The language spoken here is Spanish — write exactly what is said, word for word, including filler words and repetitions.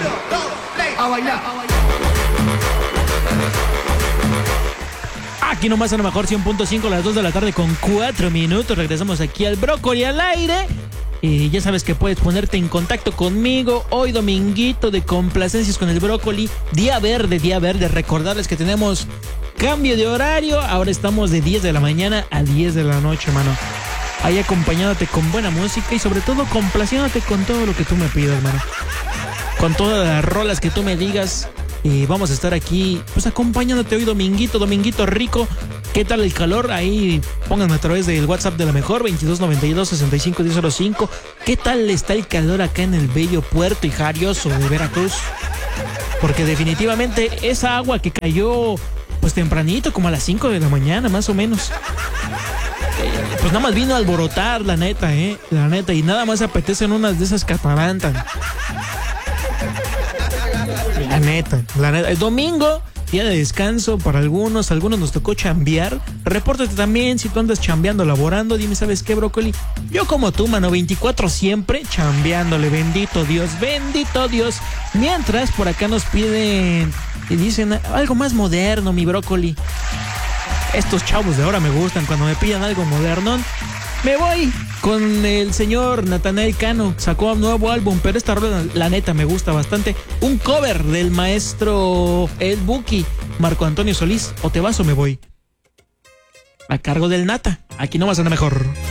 A bailar. Aquí nomás a lo mejor cien punto cinco a las dos de la tarde con cuatro minutos. Regresamos aquí al Brócoli al aire. Y ya sabes que puedes ponerte en contacto conmigo hoy dominguito de complacencias con el Brócoli. Día verde, día verde. Recordarles que tenemos cambio de horario. Ahora estamos de diez de la mañana a diez de la noche, mano. Ahí acompañándote con buena música y sobre todo complaciéndote con todo lo que tú me pidas, hermano. Con todas las rolas que tú me digas. Y vamos a estar aquí, pues acompañándote hoy dominguito, dominguito rico. ¿Qué tal el calor? Ahí pónganme a través del WhatsApp de la mejor, veintidós noventa y dos, sesenta y cinco, diez cero cinco. ¿Qué tal está el calor acá en el bello Puerto Ijarioso de Veracruz? Porque definitivamente esa agua que cayó pues tempranito, como a las cinco de la mañana más o menos, eh, pues nada más vino a alborotar, la neta, eh, la neta. Y nada más apetecen unas de esas catarantas. La neta, la neta. El domingo, día de descanso para algunos, algunos nos tocó chambear. Repórtate también si tú andas chambeando, laborando. Dime, ¿sabes qué, Brócoli? Yo como tú, mano, veinticuatro siempre chambeándole. Bendito Dios, bendito Dios. Mientras por acá nos piden y dicen algo más moderno, mi Brócoli. Estos chavos de ahora me gustan cuando me piden algo moderno. Me voy con el señor Natanael Cano. Sacó un nuevo álbum, pero esta rola, la neta, me gusta bastante. Un cover del maestro El Buki, Marco Antonio Solís. O te vas o me voy. A cargo del Nata. Aquí nomás anda mejor.